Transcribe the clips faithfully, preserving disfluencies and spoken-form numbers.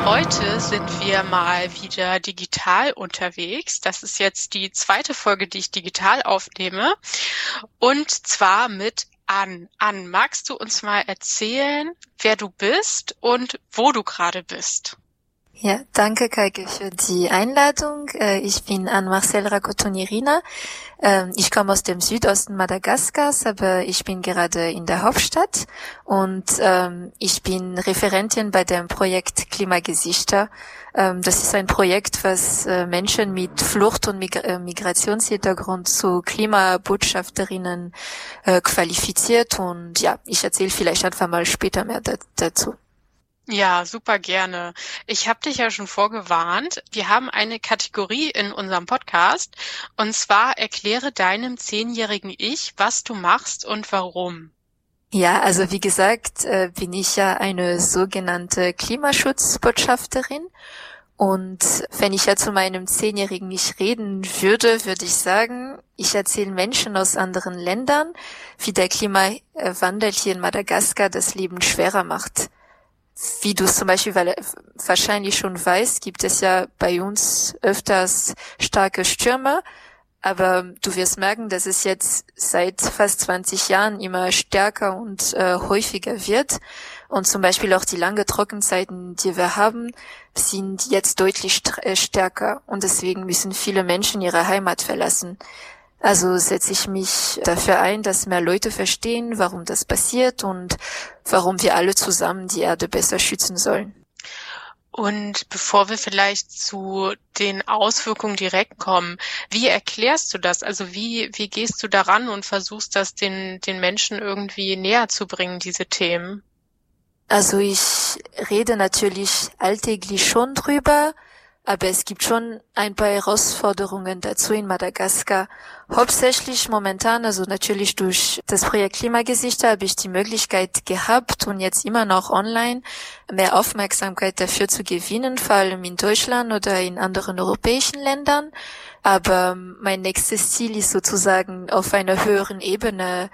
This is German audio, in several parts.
Heute sind wir mal wieder digital unterwegs. Das ist jetzt die zweite Folge, die ich digital aufnehme. Und zwar mit Ann. Ann, magst du uns mal erzählen, wer du bist und wo du gerade bist? Ja, danke Kaike für die Einladung. Ich bin Ann-Marcel Rakotonirina. Ich komme aus dem Südosten Madagaskars, aber ich bin gerade in der Hauptstadt und ich bin Referentin bei dem Projekt Klimagesichter. Das ist ein Projekt, was Menschen mit Flucht- und Migrationshintergrund zu Klimabotschafterinnen qualifiziert und ja, ich erzähle vielleicht einfach mal später mehr dazu. Ja, super gerne. Ich habe dich ja schon vorgewarnt. Wir haben eine Kategorie in unserem Podcast und zwar erkläre deinem zehnjährigen Ich, was du machst und warum. Ja, also wie gesagt, äh, bin ich ja eine sogenannte Klimaschutzbotschafterin und wenn ich ja zu meinem zehnjährigen Ich reden würde, würde ich sagen, ich erzähle Menschen aus anderen Ländern, wie der Klimawandel hier in Madagaskar das Leben schwerer macht. Wie du es zum Beispiel weil, wahrscheinlich schon weißt, gibt es ja bei uns öfters starke Stürme, aber du wirst merken, dass es jetzt seit fast zwanzig Jahren immer stärker und äh, häufiger wird. Und zum Beispiel auch die lange Trockenzeiten, die wir haben, sind jetzt deutlich st- äh, stärker. Und deswegen müssen viele Menschen ihre Heimat verlassen. Also setze ich mich dafür ein, dass mehr Leute verstehen, warum das passiert und warum wir alle zusammen die Erde besser schützen sollen. Und bevor wir vielleicht zu den Auswirkungen direkt kommen, wie erklärst du das? Also wie wie gehst du daran und versuchst das den den Menschen irgendwie näher zu bringen, diese Themen? Also ich rede natürlich alltäglich schon drüber, aber es gibt schon ein paar Herausforderungen dazu in Madagaskar. Hauptsächlich momentan, also natürlich durch das Projekt Klimagesichter habe ich die Möglichkeit gehabt und jetzt immer noch online mehr Aufmerksamkeit dafür zu gewinnen, vor allem in Deutschland oder in anderen europäischen Ländern. Aber mein nächstes Ziel ist sozusagen auf einer höheren Ebene,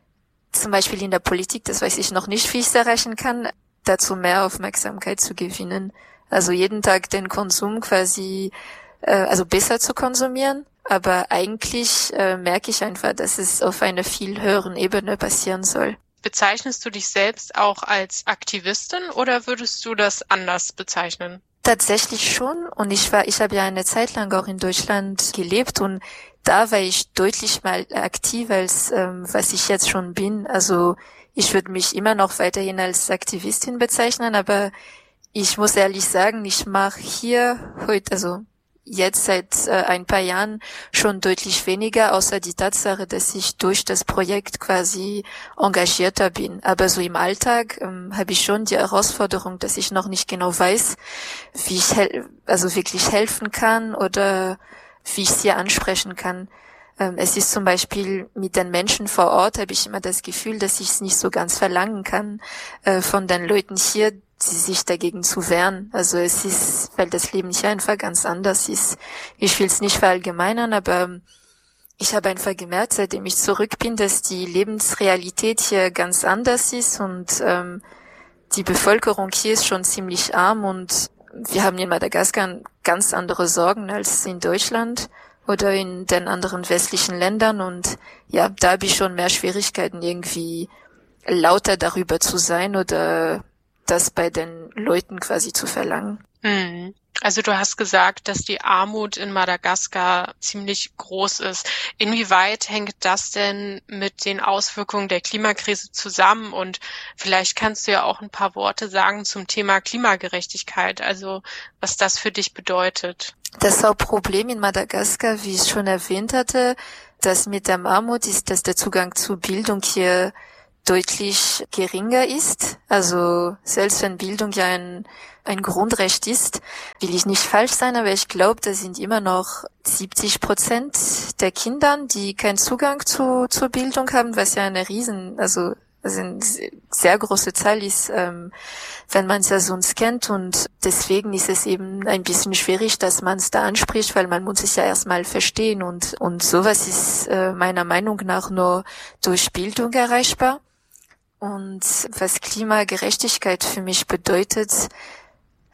zum Beispiel in der Politik, das weiß ich noch nicht, wie ich es erreichen kann, dazu mehr Aufmerksamkeit zu gewinnen. Also jeden Tag den Konsum quasi, äh, also besser zu konsumieren. Aber eigentlich äh, merke ich einfach, dass es auf einer viel höheren Ebene passieren soll. Bezeichnest du dich selbst auch als Aktivistin oder würdest du das anders bezeichnen? Tatsächlich schon. Und ich war, ich habe ja eine Zeit lang auch in Deutschland gelebt und da war ich deutlich mal aktiver als ähm, was ich jetzt schon bin. Also ich würde mich immer noch weiterhin als Aktivistin bezeichnen, aber ich muss ehrlich sagen, ich mache hier heute, also jetzt seit äh, ein paar Jahren schon deutlich weniger, außer die Tatsache, dass ich durch das Projekt quasi engagierter bin. Aber so im Alltag ähm, habe ich schon die Herausforderung, dass ich noch nicht genau weiß, wie ich hel- also wirklich helfen kann oder wie ich sie ansprechen kann. Ähm, es ist zum Beispiel mit den Menschen vor Ort, habe ich immer das Gefühl, dass ich es nicht so ganz verlangen kann äh, von den Leuten hier, sie sich dagegen zu wehren. Also es ist, weil das Leben hier einfach ganz anders ist. Ich will es nicht verallgemeinern, aber ich habe einfach gemerkt, seitdem ich zurück bin, dass die Lebensrealität hier ganz anders ist und ähm, die Bevölkerung hier ist schon ziemlich arm und wir haben in Madagaskar ganz andere Sorgen als in Deutschland oder in den anderen westlichen Ländern und ja, da habe ich schon mehr Schwierigkeiten, irgendwie lauter darüber zu sein oder das bei den Leuten quasi zu verlangen. Hm. Also du hast gesagt, dass die Armut in Madagaskar ziemlich groß ist. Inwieweit hängt das denn mit den Auswirkungen der Klimakrise zusammen? Und vielleicht kannst du ja auch ein paar Worte sagen zum Thema Klimagerechtigkeit, also was das für dich bedeutet. Das Hauptproblem in Madagaskar, wie ich schon erwähnt hatte, das mit der Armut ist, dass der Zugang zu Bildung hier deutlich geringer ist. Also selbst wenn Bildung ja ein, ein Grundrecht ist, will ich nicht falsch sein, aber ich glaube, da sind immer noch siebzig Prozent der Kindern, die keinen Zugang zu zur Bildung haben, was ja eine riesen, also also eine sehr große Zahl ist, ähm, wenn man es ja sonst kennt und deswegen ist es eben ein bisschen schwierig, dass man es da anspricht, weil man muss es ja erstmal verstehen und und sowas ist äh, meiner Meinung nach nur durch Bildung erreichbar. Und was Klimagerechtigkeit für mich bedeutet,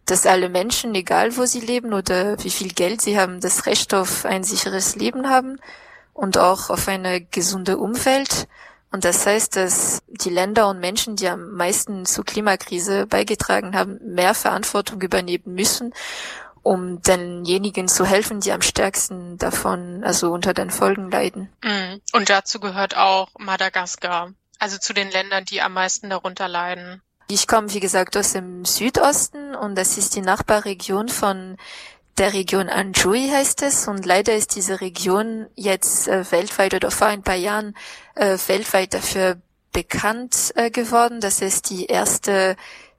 dass alle Menschen, egal wo sie leben oder wie viel Geld sie haben, das Recht auf ein sicheres Leben haben und auch auf eine gesunde Umwelt. Und das heißt, dass die Länder und Menschen, die am meisten zur Klimakrise beigetragen haben, mehr Verantwortung übernehmen müssen, um denjenigen zu helfen, die am stärksten davon, also unter den Folgen leiden. Und dazu gehört auch Madagaskar, also zu den Ländern, die am meisten darunter leiden. Ich komme, wie gesagt, aus dem Südosten und das ist die Nachbarregion von der Region Anhui heißt es, und leider ist diese Region jetzt äh, weltweit oder vor ein paar Jahren äh, weltweit dafür bekannt äh, geworden, dass es die erste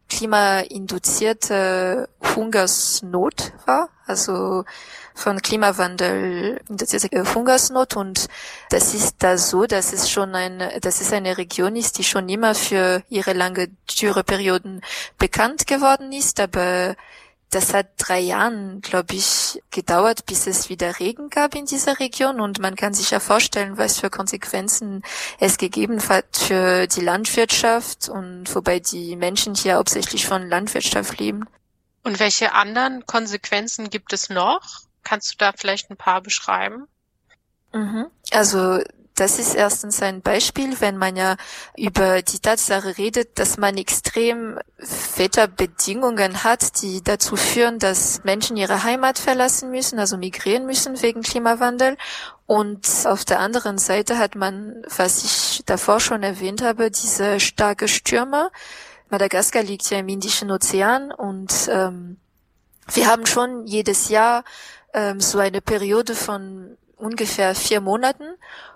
klimainduzierte Hungersnot war, also von Klimawandel induzierte Hungersnot, und das ist da so, dass es schon eine, dass es eine Region ist, die schon immer für ihre lange Dürreperioden bekannt geworden ist, aber das hat drei Jahren, glaube ich, gedauert, bis es wieder Regen gab in dieser Region, und man kann sich ja vorstellen, was für Konsequenzen es gegeben hat für die Landwirtschaft, und wobei die Menschen hier hauptsächlich von Landwirtschaft leben. Und welche anderen Konsequenzen gibt es noch? Kannst du da vielleicht ein paar beschreiben? Mhm. Also das ist erstens ein Beispiel, wenn man ja über die Tatsache redet, dass man extrem Wetterbedingungen hat, die dazu führen, dass Menschen ihre Heimat verlassen müssen, also migrieren müssen wegen Klimawandel. Und auf der anderen Seite hat man, was ich davor schon erwähnt habe, diese starke Stürme. Madagaskar liegt ja im Indischen Ozean, und ähm, wir haben schon jedes Jahr ähm, so eine Periode von ungefähr vier Monaten,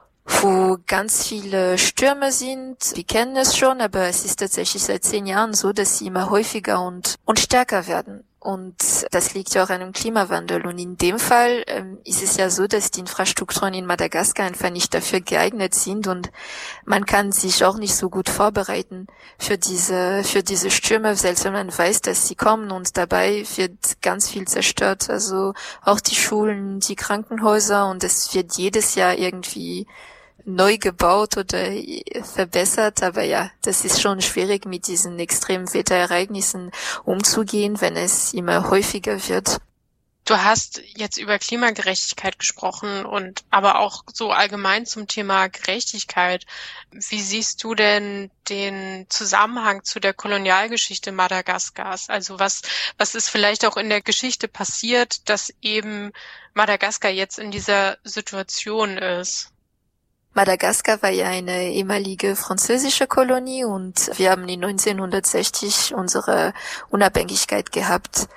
wo ganz viele Stürme sind. Wir kennen es schon, aber es ist tatsächlich seit zehn Jahren so, dass sie immer häufiger und, und stärker werden. Und das liegt ja auch an dem Klimawandel. Und in dem Fall ähm, ist es ja so, dass die Infrastrukturen in Madagaskar einfach nicht dafür geeignet sind, und man kann sich auch nicht so gut vorbereiten für diese, für diese Stürme, selbst wenn man weiß, dass sie kommen, und dabei wird ganz viel zerstört. Also auch die Schulen, die Krankenhäuser, und es wird jedes Jahr irgendwie neu gebaut oder verbessert, aber ja, das ist schon schwierig, mit diesen extremen Wetterereignissen umzugehen, wenn es immer häufiger wird. Du hast jetzt über Klimagerechtigkeit gesprochen und aber auch so allgemein zum Thema Gerechtigkeit. Wie siehst du denn den Zusammenhang zu der Kolonialgeschichte Madagaskars? Also was, was ist vielleicht auch in der Geschichte passiert, dass eben Madagaskar jetzt in dieser Situation ist? Madagaskar war ja eine ehemalige französische Kolonie, und wir haben in neunzehnhundertsechzig unsere Unabhängigkeit gehabt.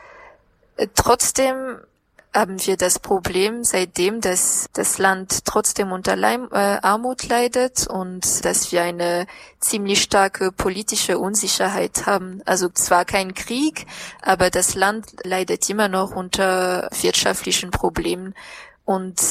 Trotzdem haben wir das Problem seitdem, dass das Land trotzdem unter Leim, äh, Armut leidet und dass wir eine ziemlich starke politische Unsicherheit haben. Also zwar kein Krieg, aber das Land leidet immer noch unter wirtschaftlichen Problemen, und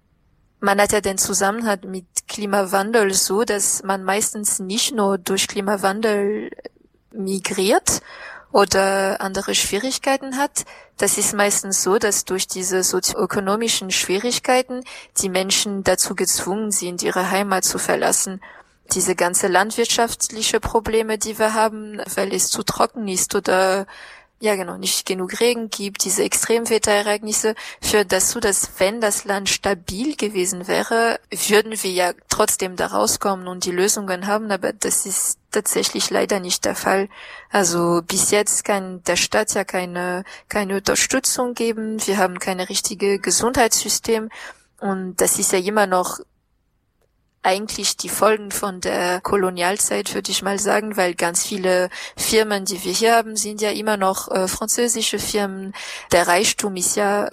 man hat ja den Zusammenhang mit Klimawandel so, dass man meistens nicht nur durch Klimawandel migriert oder andere Schwierigkeiten hat. Das ist meistens so, dass durch diese sozioökonomischen Schwierigkeiten die Menschen dazu gezwungen sind, ihre Heimat zu verlassen. Diese ganze landwirtschaftliche Probleme, die wir haben, weil es zu trocken ist oder ja genau, nicht genug Regen gibt, diese Extremwetterereignisse, führt dazu, dass wenn das Land stabil gewesen wäre, würden wir ja trotzdem da rauskommen und die Lösungen haben, aber das ist tatsächlich leider nicht der Fall. Also bis jetzt kann der Staat ja keine, keine Unterstützung geben, wir haben keine richtige Gesundheitssystem, und das ist ja immer noch eigentlich die Folgen von der Kolonialzeit, würde ich mal sagen, weil ganz viele Firmen, die wir hier haben, sind ja immer noch äh, französische Firmen. Der Reichtum ist ja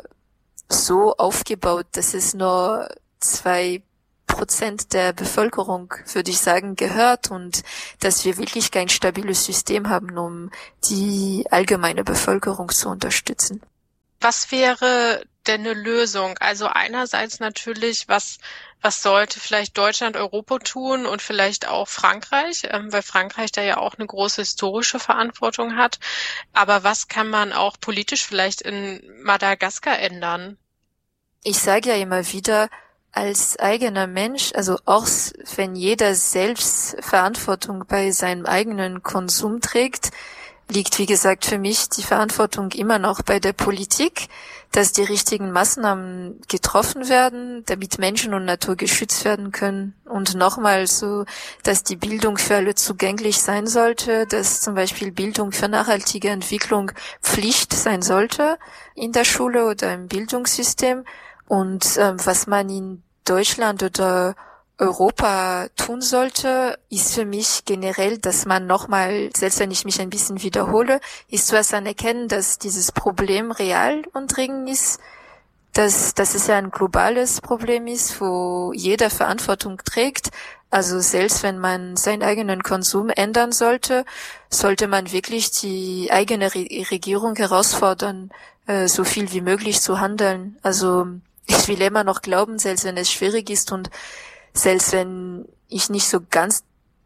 so aufgebaut, dass es nur zwei Prozent der Bevölkerung, würde ich sagen, gehört, und dass wir wirklich kein stabiles System haben, um die allgemeine Bevölkerung zu unterstützen. Was wäre denn eine Lösung? Also einerseits natürlich, was was sollte vielleicht Deutschland, Europa tun und vielleicht auch Frankreich, ähm, weil Frankreich da ja auch eine große historische Verantwortung hat. Aber was kann man auch politisch vielleicht in Madagaskar ändern? Ich sage ja immer wieder, als eigener Mensch, also auch wenn jeder selbst Verantwortung bei seinem eigenen Konsum trägt, liegt, wie gesagt, für mich die Verantwortung immer noch bei der Politik, dass die richtigen Maßnahmen getroffen werden, damit Menschen und Natur geschützt werden können. Und nochmal so, dass die Bildung für alle zugänglich sein sollte, dass zum Beispiel Bildung für nachhaltige Entwicklung Pflicht sein sollte in der Schule oder im Bildungssystem. Und ähm, was man in Deutschland oder Europa tun sollte, ist für mich generell, dass man nochmal, selbst wenn ich mich ein bisschen wiederhole, ist zuerst anerkennen, dass dieses Problem real und dringend ist, dass, dass es ja ein globales Problem ist, wo jeder Verantwortung trägt. Also selbst wenn man seinen eigenen Konsum ändern sollte, sollte man wirklich die eigene Re- Regierung herausfordern, äh, so viel wie möglich zu handeln. Also ich will immer noch glauben, selbst wenn es schwierig ist und selbst wenn ich nicht so ganz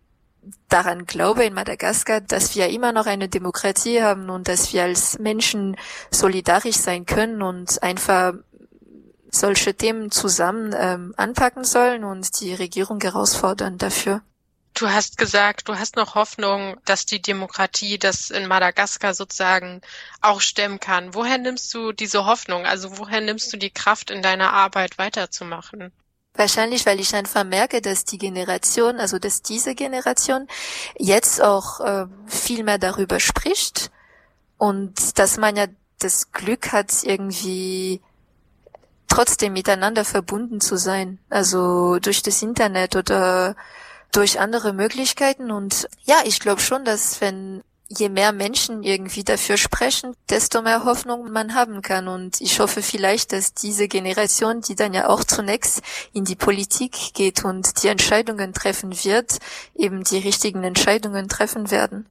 daran glaube in Madagaskar, dass wir immer noch eine Demokratie haben und dass wir als Menschen solidarisch sein können und einfach solche Themen zusammen ähm, anpacken sollen und die Regierung herausfordern dafür. Du hast gesagt, du hast noch Hoffnung, dass die Demokratie das in Madagaskar sozusagen auch stemmen kann. Woher nimmst du diese Hoffnung? Also woher nimmst du die Kraft, in deiner Arbeit weiterzumachen? Wahrscheinlich, weil ich einfach merke, dass die Generation, also dass diese Generation jetzt auch äh, viel mehr darüber spricht und dass man ja das Glück hat, irgendwie trotzdem miteinander verbunden zu sein. Also durch das Internet oder durch andere Möglichkeiten. Und ja, ich glaube schon, dass wenn je mehr Menschen irgendwie dafür sprechen, desto mehr Hoffnung man haben kann. Und ich hoffe vielleicht, dass diese Generation, die dann ja auch zunächst in die Politik geht und die Entscheidungen treffen wird, eben die richtigen Entscheidungen treffen werden.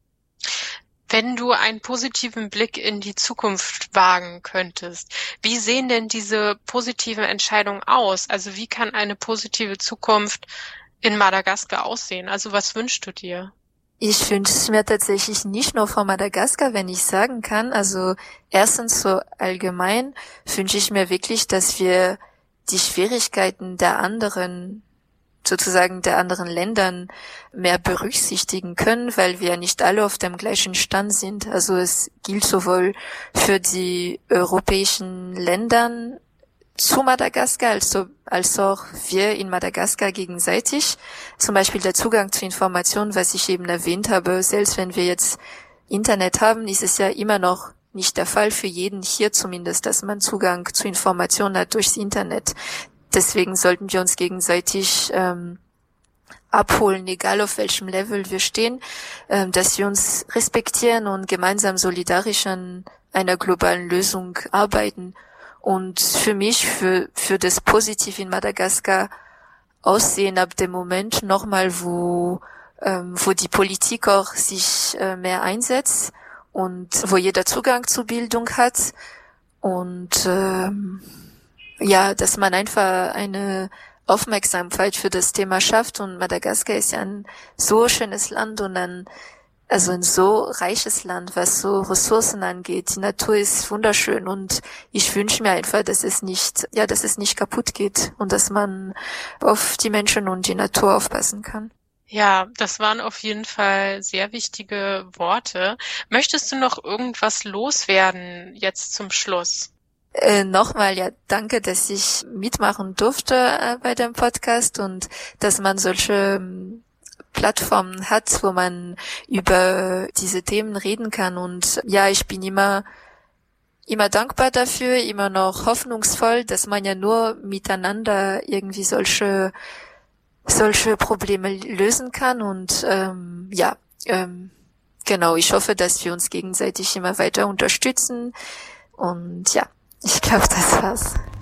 Wenn du einen positiven Blick in die Zukunft wagen könntest, wie sehen denn diese positiven Entscheidungen aus? Also wie kann eine positive Zukunft in Madagaskar aussehen? Also was wünschst du dir? Ich wünsche es mir tatsächlich nicht nur von Madagaskar, wenn ich sagen kann. Also erstens so allgemein wünsche ich mir wirklich, dass wir die Schwierigkeiten der anderen, sozusagen der anderen Ländern mehr berücksichtigen können, weil wir nicht alle auf dem gleichen Stand sind. Also es gilt sowohl für die europäischen Ländern zu Madagaskar, also als auch wir in Madagaskar gegenseitig. Zum Beispiel der Zugang zu Informationen, was ich eben erwähnt habe. Selbst wenn wir jetzt Internet haben, ist es ja immer noch nicht der Fall für jeden hier zumindest, dass man Zugang zu Informationen hat durchs Internet. Deswegen sollten wir uns gegenseitig ähm, abholen, egal auf welchem Level wir stehen, ähm, dass wir uns respektieren und gemeinsam solidarisch an einer globalen Lösung arbeiten. Und für mich, für, für das Positiv in Madagaskar aussehen ab dem Moment nochmal, wo, ähm, wo die Politik auch sich äh, mehr einsetzt und wo jeder Zugang zur Bildung hat und, ähm, ja, dass man einfach eine Aufmerksamkeit für das Thema schafft. Und Madagaskar ist ja ein so schönes Land und ein Also ein so reiches Land, was so Ressourcen angeht. Die Natur ist wunderschön und ich wünsche mir einfach, dass es nicht, ja, dass es nicht kaputt geht und dass man auf die Menschen und die Natur aufpassen kann. Ja, das waren auf jeden Fall sehr wichtige Worte. Möchtest du noch irgendwas loswerden jetzt zum Schluss? Äh, nochmal, ja, danke, dass ich mitmachen durfte äh, bei dem Podcast und dass man solche Plattformen hat, wo man über diese Themen reden kann. Und ja, ich bin immer immer dankbar dafür, immer noch hoffnungsvoll, dass man ja nur miteinander irgendwie solche solche Probleme lösen kann. Und ähm, ja, ähm, genau, ich hoffe, dass wir uns gegenseitig immer weiter unterstützen. Und ja, ich glaube, das war's.